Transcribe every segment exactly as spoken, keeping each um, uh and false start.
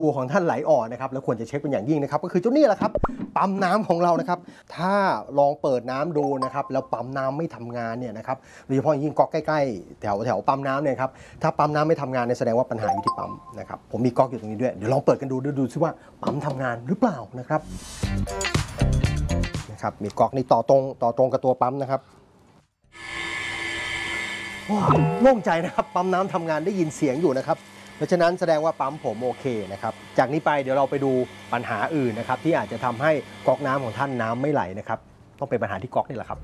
บัวของท่านไหลอ่อนนะครับแล้วควรจะเช็คเป็นอย่างยิ่งนะครับก็คือเจ้านี่แหละครับปั๊มน้ำของเรานะครับถ้าลองเปิดน้ำดูนะครับแล้วปั๊มน้ำไม่ทำงานเนี่ยนะครับโดยเฉพาะยิ่งก๊อกใกล้ๆแถวแถวปั๊มน้ำเนี่ยครับถ้าปั๊มน้ำไม่ทำงานเนี่ยแสดงว่าปัญหาอยู่ที่ปั๊มนะครับผมมีก๊อกอยู่ตรงนี้ด้วยเดี๋ยวลองเปิดกันดูดูดูซิว่าปั๊มทำงานหรือเปล่านะครับนะครับมีก๊อกนี่ต่อตรงต่อตรงกับตัวปั๊มนะครับโล่งใจนะครับปั๊มน้ำทำงานได้ยินเสียงอยู่นะครับเพราะฉะนั้นแสดงว่าปั๊มผมโอเคนะครับจากนี้ไปเดี๋ยวเราไปดูปัญหาอื่นนะครับที่อาจจะทำให้ก๊อกน้ำของท่านน้ำไม่ไหลนะครับต้องเป็นปัญหาที่ก๊อกนี่แหละครับ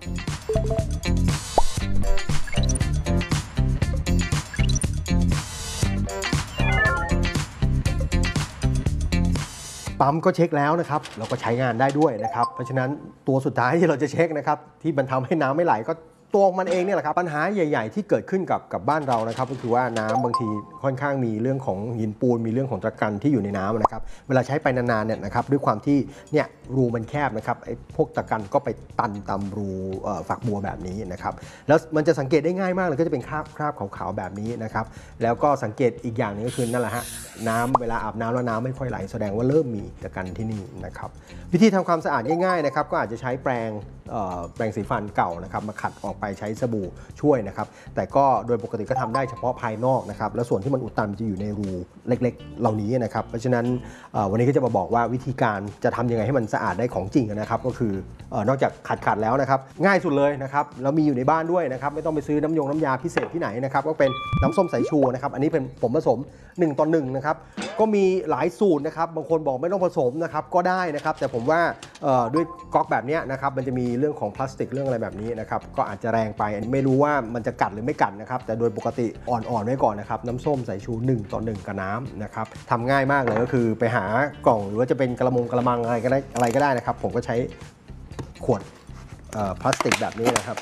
ปั๊มก็เช็คแล้วนะครับเราก็ใช้งานได้ด้วยนะครับเพราะฉะนั้นตัวสุดท้ายที่เราจะเช็คนะครับที่มันทำให้น้ำไม่ไหลก็ตัวมันเองเนี่ยแหละครับปัญหาใหญ่ๆที่เกิดขึ้นกับกับบ้านเรานะครับก็คือว่าน้ำบางทีค่อนข้างมีเรื่องของหินปูนมีเรื่องของตะกันที่อยู่ในน้ำนะครับเวลาใช้ไปนานๆเนี่ยนะครับด้วยความที่เนี่ยรูมันแคบนะครับไอ้พวกตะกันก็ไปตันตามรูฝักบัวแบบนี้นะครับแล้วมันจะสังเกตได้ง่ายมากเลยก็จะเป็นคราบคราบขาวๆแบบนี้นะครับแล้วก็สังเกตอีกอย่างนึงก็คือนั่นแหละฮะน้ำเวลาอาบน้ำแล้วน้ำไม่ค่อยไหลแสดงว่าเริ่มมีตะกันที่นี่นะครับวิธีทำความสะอาดง่ายๆนะครับก็อาจจะใช้แปรงแปรงสีฟันเก่านะครับมาขัดออกไปใช้สบู่ช่วยนะครับแต่ก็โดยปกติก็ทำได้เฉพาะภายนอกนะครับแล้วส่วนที่มันอุดตันจะอยู่ในรูเล็กๆเหล่านี้นะครับเพราะฉะนั้นวันนี้ก็จะมาบอกว่าวิธีการจะทำยังไงให้มันสะอาดได้ของจริงนะครับก็คือนอกจากขัดขัดแล้วนะครับง่ายสุดเลยนะครับแล้วมีอยู่ในบ้านด้วยนะครับไม่ต้องไปซื้อน้ำยงน้ำยาพิเศษที่ไหนนะครับก็เป็นน้ำส้มสายชูนะครับอันนี้เป็นผมผสมหนึ่งต่อหนึ่งนะครับก็มีหลายสูตรนะครับบางคนบอกไม่ต้องผสมนะครับก็ได้นะครับแต่ผมว่าด้วยก๊อกแบบนี้นะครับมันจะมีเรื่องของพลาสติกเรื่องอะไรแบบนี้นะครับก็อาจจะแรงไปอันนี้ไม่รู้ว่ามันจะกัดหรือไม่กัดนะครับแต่โดยปกติอ่อนๆไว้ก่อนนะครับน้ำส้มสายชูหนึ่งต่อหนึ่งกับน้ำนะครับทำง่ายมากเลยก็คือไปหากล่องหรือว่าจะเป็นกระมงกระมังอะไรก็ได้อะไรก็ได้นะครับผมก็ใช้ขวดพลาสติกแบบนี้นะครับ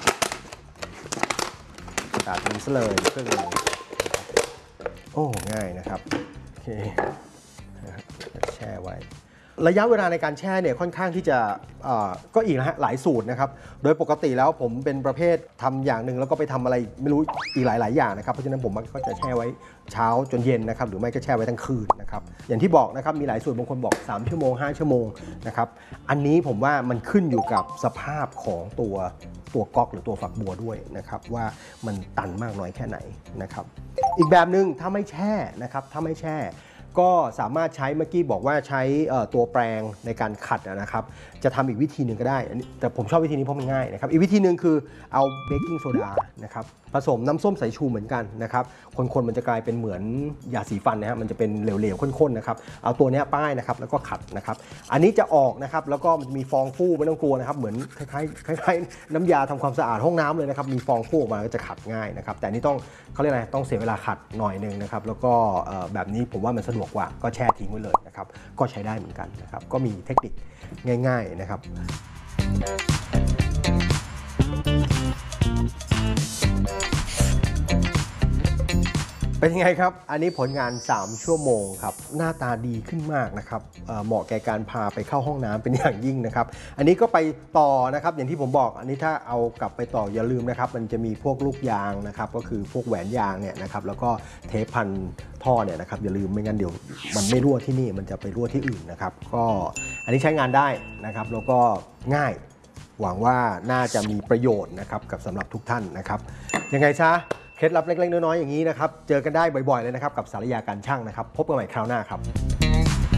ตัดมันซะเลยครึ่งนึงโอ้ง่ายนะครับโอเคแช่ไว้ระยะเวลาในการแช่เนี่ยค่อนข้างที่จะก็อีกนะฮะหลายสูตรนะครับโดยปกติแล้วผมเป็นประเภททำอย่างหนึ่งแล้วก็ไปทำอะไรไม่รู้อีกหลายๆอย่างนะครับเพราะฉะนั้นผมก็จะแช่ไว้เช้าจนเย็นนะครับหรือไม่ก็แช่ไว้ทั้งคืนนะครับอย่างที่บอกนะครับมีหลายสูตรบางคนบอกสามชั่วโมงห้าชั่วโมงนะครับอันนี้ผมว่ามันขึ้นอยู่กับสภาพของตัวตัวก๊อกหรือตัวฝักบัวด้วยนะครับว่ามันตันมากน้อยแค่ไหนนะครับอีกแบบหนึ่งถ้าไม่แช่นะครับถ้าไม่แช่ก็สามารถใช้เมื่อกี้บอกว่าใช้ตัวแปรงในการขัดนะครับจะทำอีกวิธีหนึ่งก็ได้แต่ผมชอบวิธีนี้เพราะมันง่ายนะครับอีกวิธีหนึ่งคือเอาเบกกิ้งโซดานะครับผสมน้ำส้มสายชูเหมือนกันนะครับคนๆมันจะกลายเป็นเหมือนยาสีฟันนะฮะมันจะเป็นเหลวๆข้นๆนะครับเอาตัวนี้ป้ายนะครับแล้วก็ขัดนะครับอันนี้จะออกนะครับแล้วก็มันมีฟองฟูไม่ต้องกลัวนะครับเหมือนคล้ายๆคล้ายๆน้ำยาทำความสะอาดห้องน้ำเลยนะครับมีฟองฟูออกมาก็จะขัดง่ายนะครับแต่นี่ต้องเขาเรียกอะไรต้องเสียเวลาขัดหน่อยนึงนะครับแล้วก็แบบนี้ผมว่ามันสะดวกกว่าก็แช่ทิ้งไว้เลยนะครับก็ใช้ได้เหมือนกันนะครับก็มีเทคนิคง่ายๆนะครับเป็นยังไงครับอันนี้ผลงานสามชั่วโมงครับหน้าตาดีขึ้นมากนะครับเหมาะแก่การพาไปเข้าห้องน้ำเป็นอย่างยิ่งนะครับอันนี้ก็ไปต่อนะครับอย่างที่ผมบอกอันนี้ถ้าเอากลับไปต่ออย่าลืมนะครับมันจะมีพวกลูกยางนะครับก็คือพวกแหวนยางเนี่ยนะครับแล้วก็เทปพันท่อเนี่ยนะครับอย่าลืมไม่งั้นเดี๋ยวมันไม่รั่วที่นี่มันจะไปรั่วที่อื่นนะครับก็อันนี้ใช้งานได้นะครับแล้วก็ง่ายหวังว่าน่าจะมีประโยชน์นะครับกับสำหรับทุกท่านนะครับยังไงซะเคล็ดลับเล็กๆน้อยๆอย่างนี้นะครับเจอกันได้บ่อยๆเลยนะครับกับสารยาการช่างนะครับพบกันใหม่คราวหน้าครับ